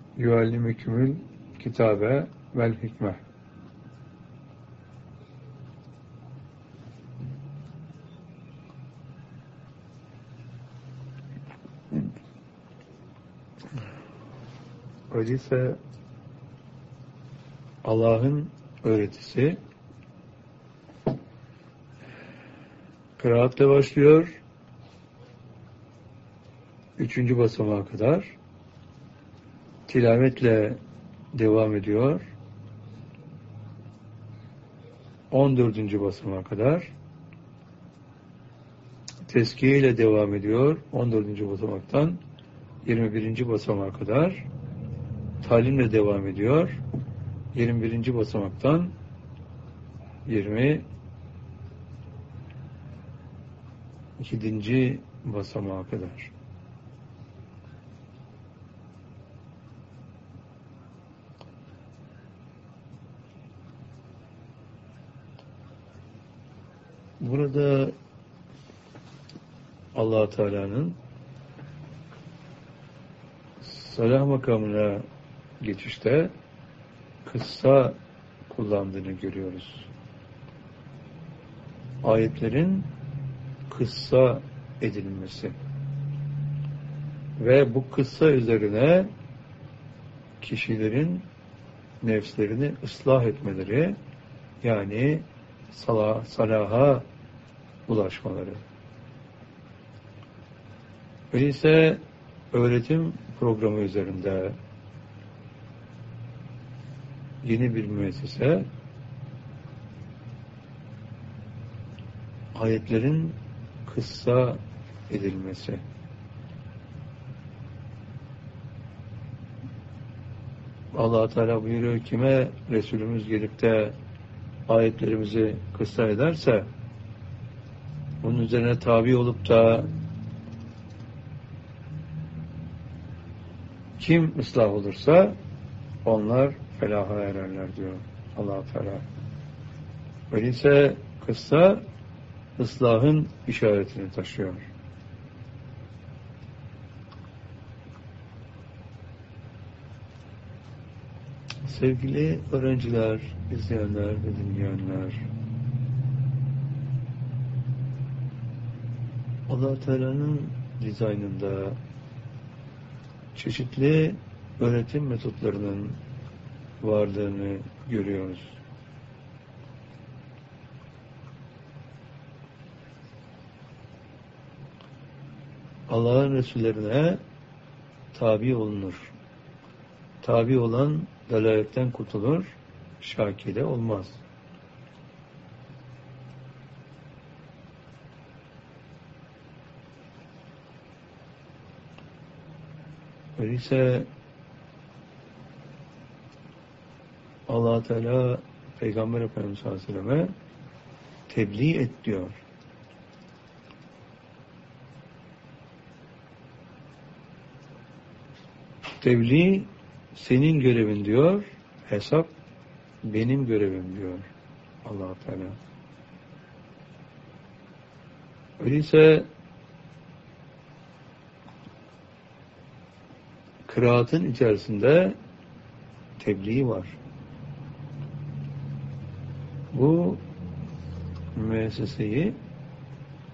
Yuallimükümül kitabe vel hikme. Öyleyse Allah'ın öğretisi kıraatle başlıyor, 3. basamağa kadar tilavetle devam ediyor, 14. basamağa kadar tezkiye ile devam ediyor, 14. basamaktan 21. basamağa kadar talimle devam ediyor, 21. basamaktan 22. basamağa kadar. Burada Allah Teala'nın salah makamına geçişte kıssa kullandığını görüyoruz. Ayetlerin kıssa edilmesi ve bu kıssa üzerine kişilerin nefslerini ıslah etmeleri, yani salaha ulaşmaları. Öyleyse öğretim programı üzerinde yeni bir müessese ayetlerin kıssa edilmesi. Allah Teala buyuruyor, kime Resulümüz gelip de ayetlerimizi kıssa ederse, bunun üzerine tabi olup da kim ıslah olursa onlar felaha ererler diyor Allah Teala. Öyleyse kıssa ıslahın işaretini taşıyor. Sevgili öğrenciler, izleyenler ve dinleyenler, Allah Teala'nın dizaynında çeşitli öğretim metotlarının varlığını görüyoruz. Allah'ın Resullerine tabi olunur. Tabi olan dalaletten kurtulur, şakide olmaz. Öyleyse Allah Teala Peygamber Efendimiz sallallahu aleyhi ve selleme tebliğ et diyor. Tebliğ senin görevin diyor, hesap benim görevim diyor Allah Teala. Öyleyse kıraatın içerisinde tebliğ var. Bu müesseseyi